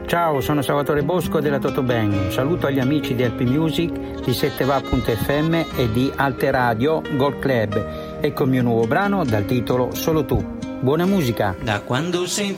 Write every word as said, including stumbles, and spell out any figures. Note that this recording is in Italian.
Ciao, sono Salvatore Bosco della Toto Bang. Un saluto agli amici di L P Music, di sette va punto effe emme e di Alte Radio Gold Club. Ecco il mio nuovo brano dal titolo Solo tu. Buona musica. Da quando senti